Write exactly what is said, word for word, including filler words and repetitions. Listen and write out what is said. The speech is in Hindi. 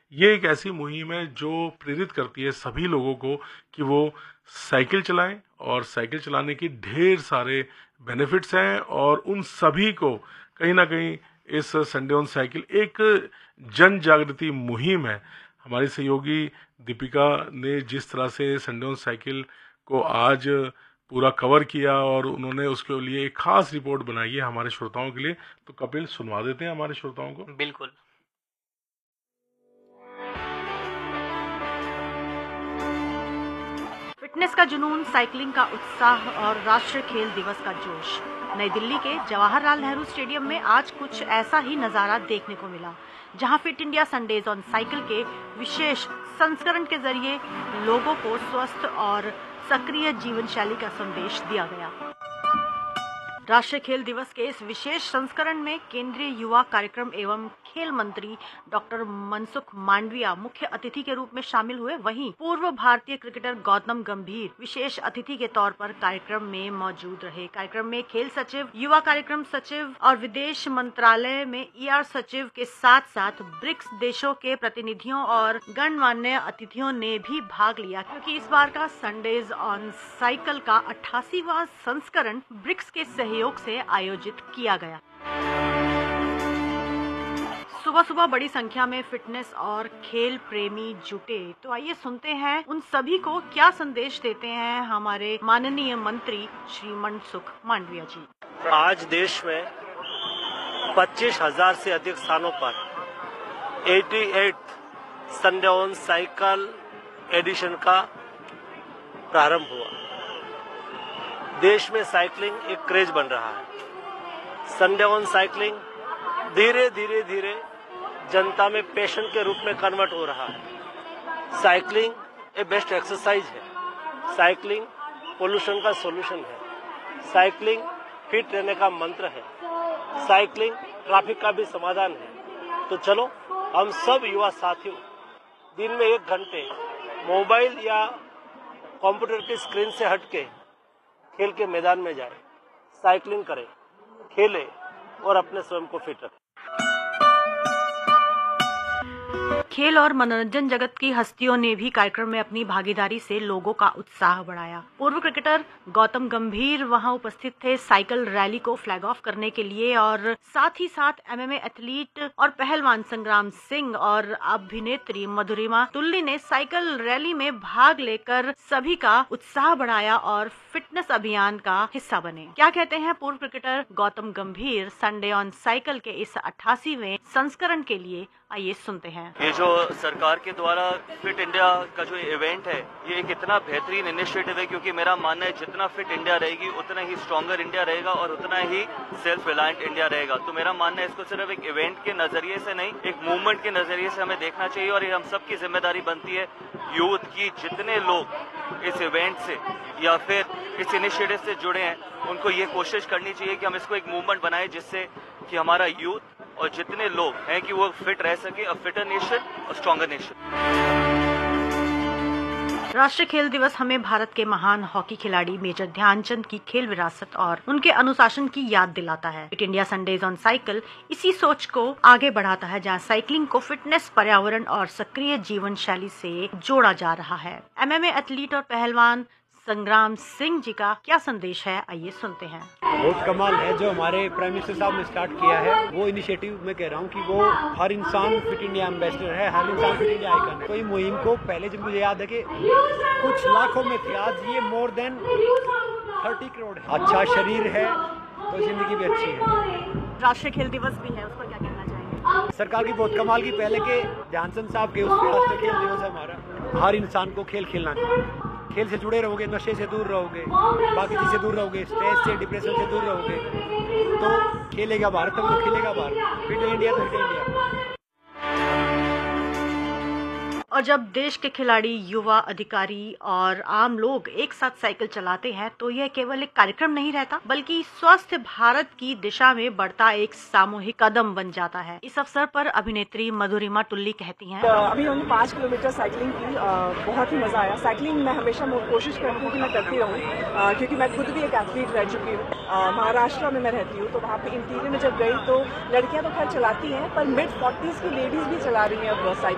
ये एक ऐसी मुहिम है जो प्रेरित करती है सभी लोगों को कि वो साइकिल चलाएं, और साइकिल चलाने की ढेर सारे बेनिफिट्स हैं, और उन सभी को कहीं ना कहीं इस संडे ऑन साइकिल एक जन जागृति मुहिम है। हमारी सहयोगी दीपिका ने जिस तरह से संडे ऑन साइकिल को आज पूरा कवर किया और उन्होंने उसके लिए एक खास रिपोर्ट बनाई है हमारे श्रोताओं के लिए, तो कपिल सुनवा देते हैं हमारे श्रोताओं को। बिल्कुल। फिटनेस का जुनून, साइकिलिंग का उत्साह और राष्ट्रीय खेल दिवस का जोश। नई दिल्ली के जवाहरलाल नेहरू स्टेडियम में आज कुछ ऐसा ही नजारा देखने को मिला, जहां fit India Sundays on cycle के विशेष संस्करण के जरिए लोगों को स्वस्थ और सक्रिय जीवन शैली का संदेश दिया गया। राष्ट्रीय खेल दिवस के इस विशेष संस्करण में केंद्रीय युवा कार्यक्रम एवं खेल मंत्री डॉक्टर मनसुख मांडविया मुख्य अतिथि के रूप में शामिल हुए। वहीं पूर्व भारतीय क्रिकेटर गौतम गंभीर विशेष अतिथि के तौर पर कार्यक्रम में मौजूद रहे। कार्यक्रम में खेल सचिव, युवा कार्यक्रम सचिव और विदेश मंत्रालय में ई आर सचिव के साथ साथ ब्रिक्स देशों के प्रतिनिधियों और गणमान्य अतिथियों ने भी भाग लिया, क्योंकि इस बार का संडेज ऑन साइकिल का अट्ठासीवां संस्करण ब्रिक्स के सहयोग से आयोजित किया गया। सुबह सुबह बड़ी संख्या में फिटनेस और खेल प्रेमी जुटे, तो आइए सुनते हैं उन सभी को क्या संदेश देते हैं हमारे माननीय मंत्री श्री मनसुख मांडविया जी। आज देश में पच्चीस हजार से अधिक स्थानों पर अठासीवां संडे ऑन साइकिल एडिशन का प्रारंभ हुआ। देश में साइकिलिंग एक क्रेज बन रहा है। संडे ऑन साइकिलिंग धीरे धीरे धीरे जनता में पैशन के रूप में कन्वर्ट हो रहा है। साइकिलिंग एक बेस्ट एक्सरसाइज है। साइकिलिंग पोल्यूशन का सॉल्यूशन है। साइकिलिंग फिट रहने का मंत्र है। साइकिलिंग ट्रैफिक का भी समाधान है। तो चलो हम सब युवा साथियों दिन में एक घंटे मोबाइल या कंप्यूटर की स्क्रीन से हटके खेल के मैदान में जाए, साइकिलिंग करें, खेलें और अपने स्वयं को फिट रखें। खेल और मनोरंजन जगत की हस्तियों ने भी कार्यक्रम में अपनी भागीदारी से लोगों का उत्साह बढ़ाया। पूर्व क्रिकेटर गौतम गंभीर वहां उपस्थित थे साइकिल रैली को फ्लैग ऑफ करने के लिए, और साथ ही साथ एम एम ए एथलीट और पहलवान संग्राम सिंह और अभिनेत्री मधुरिमा तुल्ली ने साइकिल रैली में भाग लेकर सभी का उत्साह बढ़ाया और फिटनेस अभियान का हिस्सा बने। क्या कहते हैं पूर्व क्रिकेटर गौतम गंभीर संडे ऑन साइकिल के इस अट्ठासीवें संस्करण के लिए, आइए सुनते हैं। ये जो सरकार के द्वारा फिट इंडिया का जो इवेंट है, ये एक इतना बेहतरीन इनिशिएटिव है, क्योंकि मेरा मानना है जितना फिट इंडिया रहेगी उतना ही स्ट्रॉन्गर इंडिया रहेगा और उतना ही सेल्फ रिलायंट इंडिया रहेगा। तो मेरा मानना है इसको सिर्फ एक इवेंट के नजरिए से नहीं, एक मूवमेंट के नजरिए से हमें देखना चाहिए, और ये हम सबकी जिम्मेदारी बनती है यूथ की। जितने लोग इस इवेंट से या फिर इस इनिशिएटिव से जुड़े हैं, उनको ये कोशिश करनी चाहिए कि हम इसको एक मूवमेंट बनाए, जिससे कि हमारा यूथ और जितने लोग हैं कि वो फिट रह सके। अ फिटर नेशन और स्ट्रॉन्गर नेशन। राष्ट्रीय खेल दिवस हमें भारत के महान हॉकी खिलाड़ी मेजर ध्यानचंद की खेल विरासत और उनके अनुशासन की याद दिलाता है। Fit India Sundays on cycle इसी सोच को आगे बढ़ाता है, जहां साइकिलिंग को फिटनेस, पर्यावरण और सक्रिय जीवन शैली से जोड़ा जा रहा है। एम एम ए एथलीट और पहलवान संग्राम सिंह जी का क्या संदेश है, आइए सुनते हैं। बहुत कमाल है जो हमारे प्राइम मिनिस्टर साहब ने स्टार्ट किया है। वो इनिशिएटिव मैं कह रहा हूँ कि वो हर इंसान फिट इंडिया एम्बेसडर है, हर इंसान फिट इंडिया आइकन है। तो ये मुहिम को पहले जब मुझे याद है कि कुछ लाखों में थी, आज ये मोर देन तीस करोड़ है। अच्छा शरीर है तो जिंदगी भी अच्छी है। राष्ट्रीय खेल दिवस भी है, उस पर क्या कहना चाहेंगे? सरकार की बहुत कमाल की, पहले के ध्यानचंद साहब के उस राष्ट्रीय खेल दिवस है हमारा। हर इंसान को खेल खेलना चाहिए। खेल से जुड़े रहोगे, नशे से दूर रहोगे, बाकी चीज से दूर रहोगे, स्ट्रेस से, डिप्रेशन से दूर रहोगे, तो खेलेगा भारत, तब तो खेलेगा भारत। फिट इंडिया तो फिट इंडिया। और जब देश के खिलाड़ी, युवा, अधिकारी और आम लोग एक साथ साइकिल चलाते हैं, तो यह केवल एक कार्यक्रम नहीं रहता, बल्कि स्वस्थ भारत की दिशा में बढ़ता एक सामूहिक कदम बन जाता है। इस अवसर पर अभिनेत्री मधुरिमा तुल्ली कहती हैं, अभी हमने पाँच किलोमीटर साइकिलिंग की, बहुत ही मजा आया। साइकिलिंग मैं हमेशा कोशिश करती हूँ कि मैं करती रहूँ, क्योंकि मैं खुद भी एक एथलीट रह चुकी हूँ। महाराष्ट्र में मैं रहती हूँ, तो वहाँ पे इंटीरियर में जब गई तो लड़कियाँ तो खैर चलाती हैं, पर मिड फोर्टीज की लेडीज भी चला रही हैं अब साइकिल।